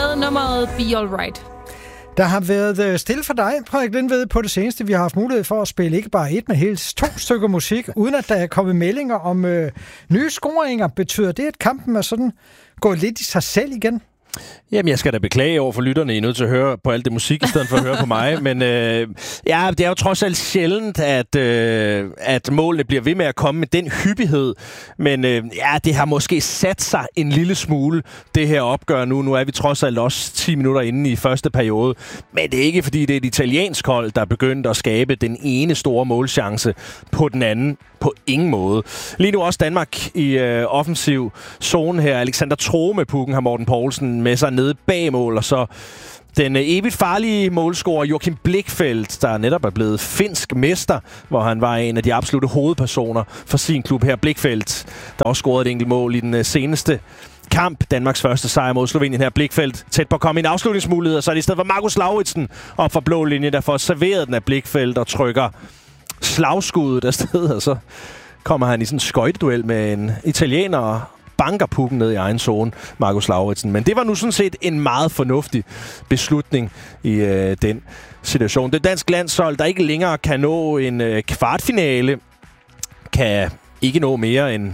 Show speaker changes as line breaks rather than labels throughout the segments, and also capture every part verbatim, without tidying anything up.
med nummeret Be Alright.
Der har været stille for dig, Frederik Lindved, på det seneste. Vi har haft mulighed for at spille ikke bare et, men helt to stykker musik, uden at der er kommet meldinger om øh, nye scoringer. Betyder det, at kampen er sådan gået lidt i sig selv igen?
Jamen, jeg skal da beklage over for lytterne. I er nødt til at høre på alt det musik, i stedet for at høre på mig. Men øh, ja, det er jo trods alt sjældent, at, øh, at målene bliver ved med at komme med den hyppighed. Men øh, ja, det har måske sat sig en lille smule, det her opgør nu. Nu er vi trods alt også ti minutter inde i første periode. Men det er ikke, fordi det er et italiensk hold, der er begyndt at skabe den ene store målchance på den anden. På ingen måde. Lige nu også Danmark i øh, offensiv zone her. Alexander True med pukken har Morten Poulsen med sig nede bag mål, og så den øh, evigt farlige målscorer Joachim Blichfeldt, der netop er blevet finsk mester, hvor han var en af de absolutte hovedpersoner for sin klub her. Blichfeldt, der også scorede et enkelt mål i den øh, seneste kamp. Danmarks første sejr mod Slovenien her. Blichfeldt tæt på at komme i en afslutningsmulighed, og så er det i stedet for Markus Lauritsen op for blå linje, der får serveret den af Blichfeldt og trykker slagskuddet afsted, og så kommer han i sådan en skøjteduel med en italiener og banker pukken ned i egen zone, Markus Lauritsen. Men det var nu sådan set en meget fornuftig beslutning i øh, den situation. Det danske landshold, der ikke længere kan nå en øh, kvartfinale, kan ikke nå mere end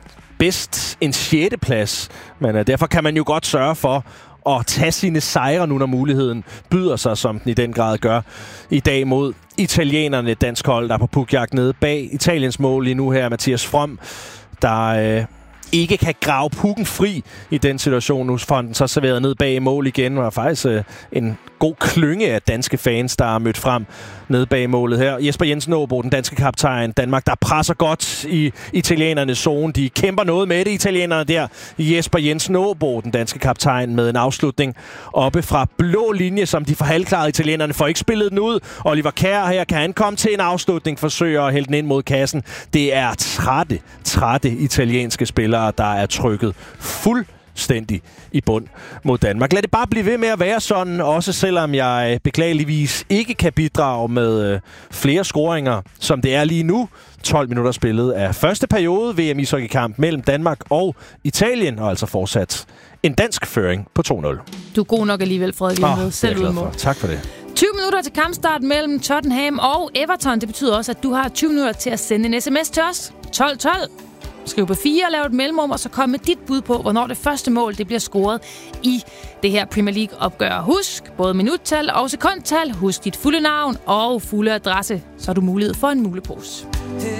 bedst en sjette plads. Men øh, derfor kan man jo godt sørge for og tage sine sejre nu, når muligheden byder sig, som den i den grad gør i dag mod italienerne. Dansk hold, der er på pukjagt nede bag Italiens mål lige nu her. Mathias From, der øh, ikke kan grave pukken fri i den situation. Nu får den så serveret ned bag mål igen, og faktisk øh, en god klynge af danske fans, der er mødt frem nede bag målet her. Jesper Jensen Aabo, den danske kaptajn. Danmark, der presser godt i italienernes zone. De kæmper noget med det, italienerne der. Jesper Jensen Aabo, den danske kaptajn, med en afslutning oppe fra blå linje, som de får halvklaret. Italienerne får ikke spillet den ud. Oliver Kjær her, kan han komme til en afslutning, forsøger at hælde den ind mod kassen. Det er trætte, trætte italienske spillere, der er trykket fuld stændig i bund mod Danmark. Lad det bare blive ved med at være sådan, også selvom jeg beklageligvis ikke kan bidrage med øh, flere scoringer, som det er lige nu. tolv minutter spillet af første periode V M ishockeykamp mellem Danmark og Italien, og altså fortsat en dansk føring på to nul.
Du er god nok alligevel, Frederik Lindved.
Oh,
selv uden mål.
Tak for det.
tyve minutter til kampstart mellem Tottenham og Everton. Det betyder også, at du har tyve minutter til at sende en sms til os. tolv tolv. Skriv på fire og lav et mellemrum, og så kom med dit bud på, hvornår det første mål det bliver scoret i det her Premier League-opgør. Husk både minuttal og sekundtal. Husk dit fulde navn og fulde adresse, så har du mulighed for en mulepose.